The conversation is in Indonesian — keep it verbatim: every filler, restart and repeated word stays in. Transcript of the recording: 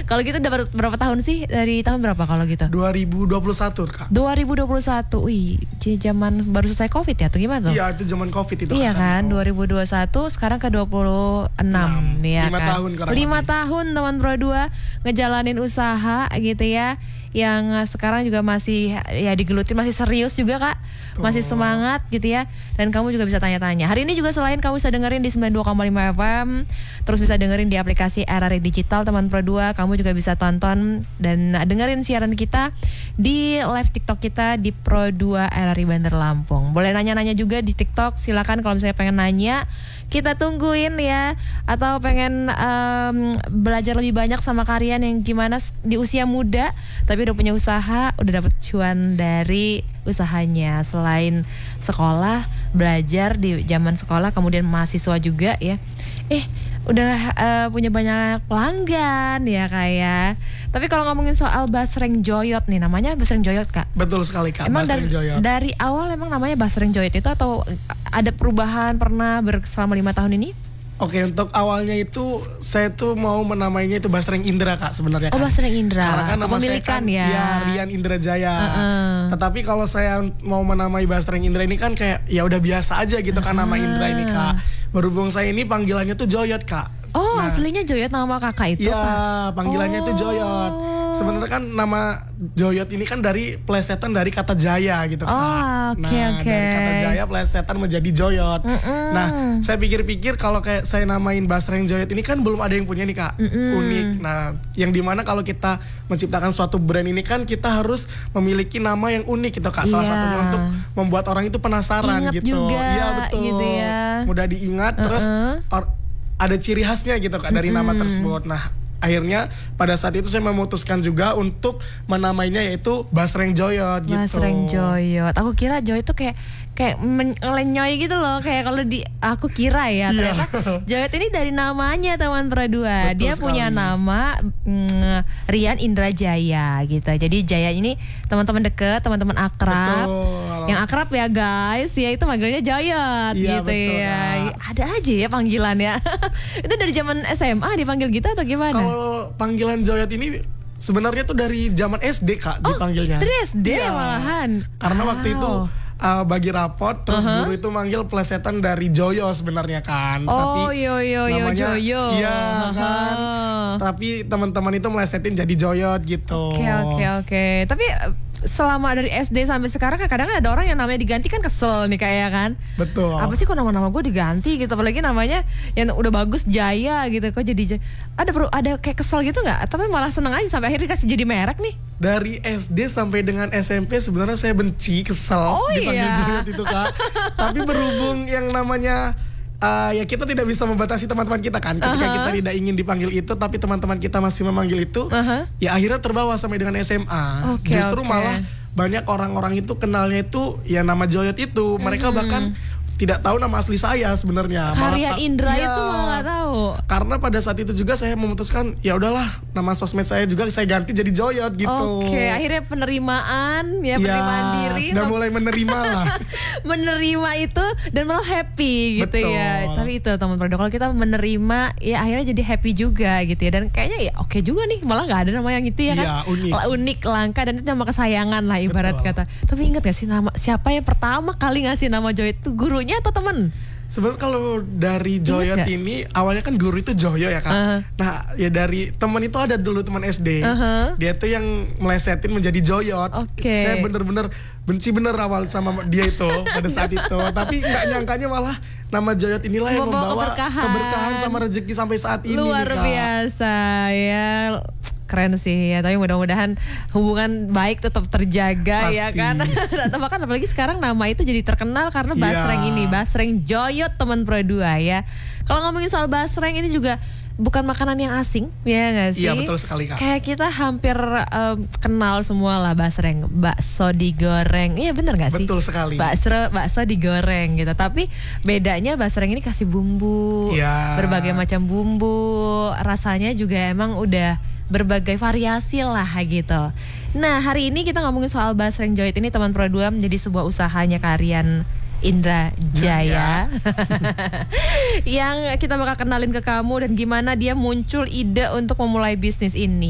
Kalau gitu udah ber- berapa tahun sih? Dari tahun berapa kalau gitu? dua ribu dua puluh satu Kak. dua ribu dua puluh satu. Wih, j- zaman baru selesai Covid ya tuh gimana tuh? Iya, itu zaman Covid itu. Iya kan, itu. dua ribu dua puluh satu sekarang ke dua puluh enam ya lima kan. tahun kurang lima lebih. tahun teman Pro dua ngejalanin usaha gitu ya. Yang uh, sekarang juga masih ya digeluti, masih serius juga Kak. Masih semangat gitu ya. Dan kamu juga bisa tanya-tanya. Hari ini juga selain kamu bisa dengerin di sembilan puluh dua koma lima F M, terus bisa dengerin di aplikasi R R I Digital teman Pro dua, kamu juga bisa tonton dan dengerin siaran kita di live TikTok kita di Pro dua R R I Bandar Lampung. Boleh nanya-nanya juga di TikTok, silakan kalau misalnya pengen nanya, kita tungguin ya. Atau pengen um, belajar lebih banyak sama kalian yang gimana di usia muda tapi udah punya usaha, udah dapet cuan dari usahanya. Selain sekolah, belajar di zaman sekolah, kemudian mahasiswa juga ya. Eh, udah uh, punya banyak pelanggan ya kayak. Tapi kalau ngomongin soal Basreng Joyot nih, namanya Basreng Joyot Kak. Betul sekali Kak. Emang Basreng dari, Joyot. dari awal emang namanya Basreng Joyot itu atau ada perubahan pernah ber- selama lima tahun ini? Oke, untuk awalnya itu saya tuh mau menamainya itu Basreng Indra Kak sebenarnya. Oh, kan. Basreng Indra. Karena kan nama saya Kepemilikan kan ya. ya Rian Indrajaya. Uh-uh. Tetapi kalau saya mau menamai Basreng Indra ini kan kayak ya udah biasa aja gitu kan nama Indra ini Kak. Berhubung saya ini panggilannya tuh Joyot Kak. Oh, Nah, aslinya Joyot nama kakak itu Iya, Kak? panggilannya Oh. itu Joyot. Sebenarnya kan nama Joyot ini kan dari plesetan dari kata Jaya gitu kan. Oh, oke, nah, oke. dari kata Jaya plesetan menjadi Joyot. Mm-mm. Nah, saya pikir-pikir kalau kayak saya namain Basreng Joyot ini kan belum ada yang punya nih Kak. Mm-mm. Unik. Nah, yang dimana kalau kita menciptakan suatu brand ini kan kita harus memiliki nama yang unik gitu Kak. Salah Iya. satunya untuk membuat orang itu penasaran Ingat gitu. juga, Iya betul. gitu ya. Mudah diingat terus Uh-uh. or- ada ciri khasnya gitu Kak dari nama tersebut. Nah, akhirnya pada saat itu saya memutuskan juga untuk menamainya yaitu Basreng Joyot gitu. Basreng Joyot. Aku kira Joyot itu kayak kayak melenyoy gitu loh, kayak kalau di aku kira ya Iya. ternyata Joyot ini dari namanya teman Pro dua. Betul Dia sekali. punya nama mm, Rian Indrajaya gitu. Jadi Jaya ini teman-teman deket, teman-teman akrab. Betul. Yang akrab ya guys, ya itu manggilnya Joyot Iya, gitu betul, ya. Kak. Ada aja ya panggilan ya. Itu dari zaman S M A dipanggil gitu atau gimana? Kalau panggilan Joyot ini sebenarnya tuh dari zaman S D Kak Oh, dipanggilnya. dari S D Iya. malahan. Karena waktu Wow. itu uh, bagi rapot terus Uh-huh. guru itu manggil plesetan dari Joyo sebenarnya kan. Oh, Tapi yo yo yo namanya- Joyo. Iya kan. Aha. Tapi teman-teman itu melesetin jadi Joyot gitu. Oke oke oke. Tapi eh, selama dari S D sampai sekarang kan kadang kan ada orang yang namanya diganti kan kesel nih kayak kan. Betul. Apa sih kok nama-nama gue diganti gitu, apalagi namanya yang udah bagus Jaya gitu, kok jadi Jaya. Ada perlu ada kayak kesel gitu nggak? Tapi malah seneng aja sampai akhirnya kasih jadi merek nih. Dari S D sampai dengan S M P sebenarnya saya benci, kesel Oh, dipanggil iya. Joyot itu Kak. Tapi berhubung yang namanya uh, ya kita tidak bisa membatasi teman-teman kita kan. Ketika Uh-huh. kita tidak ingin dipanggil itu tapi teman-teman kita masih memanggil itu, Uh-huh. ya akhirnya terbawa sampai dengan S M A. Oke, Justru oke. malah banyak orang-orang itu kenalnya itu ya nama Joyot itu. Mereka Hmm. bahkan tidak tahu nama asli saya sebenarnya. Malah Karya ta- Indra Iya. itu malah nggak tahu. Karena pada saat itu juga saya memutuskan ya udahlah nama sosmed saya juga saya ganti jadi Joyot gitu. Oke, akhirnya penerimaan ya, penerimaan diri. Sudah mem- mulai menerima lah. menerima itu dan malah happy gitu Betul. ya. Tapi itu teman Prodo, kalau kita menerima ya akhirnya jadi happy juga gitu ya. Dan kayaknya ya oke juga nih, malah nggak ada nama yang itu ya kan. Iya, unik. Lah, unik, langka, dan itu nama kesayangan lah ibarat Betul. kata. Tapi ingat gak sih nama siapa yang pertama kali ngasih nama Joy itu, gurunya atau temen? Sebenarnya kalau dari Joyot gak? ini awalnya kan guru itu Joyo ya Kak. Uh-huh. Nah ya dari teman itu ada dulu teman S D. Uh-huh. Dia tuh yang melesetin menjadi Joyot. Oke. Saya bener-bener benci bener awal sama dia itu pada saat itu. Tapi nggak nyangkanya malah nama Joyot inilah yang Membawa membawa keberkahan. keberkahan sama rezeki sampai saat ini Luar nih, Kak. biasa ya. Keren sih ya, tapi mudah-mudahan hubungan baik tetap terjaga. Pasti. Ya kan. Atau bahkan apalagi sekarang nama itu jadi terkenal karena Iya. Basreng ini, Basreng Joyot teman Pro dua ya. Kalau ngomongin soal Basreng ini juga bukan makanan yang asing, ya nggak sih? Iya, betul sekali, Kak. Kayak kita hampir um, kenal semua lah Basreng, bakso digoreng. Iya bener nggak sih? Betul sekali. Bakso bakso digoreng gitu. Tapi bedanya Basreng ini kasih bumbu, Iya. berbagai macam bumbu. Rasanya juga emang udah berbagai variasi lah gitu. Nah hari ini kita ngomongin soal Basreng Joyot ini teman Pro dua menjadi sebuah usahanya Karian Indra Jaya yang kita bakal kenalin ke kamu dan gimana dia muncul ide untuk memulai bisnis ini.